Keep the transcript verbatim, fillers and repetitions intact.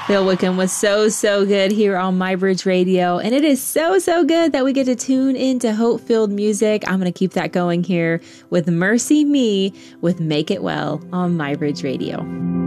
Phil Wickham was so, so good here on MyBridge Radio. And it is so, so good that we get to tune into hope-filled music. I'm going to keep that going here with Mercy Me with Make It Well on MyBridge Radio.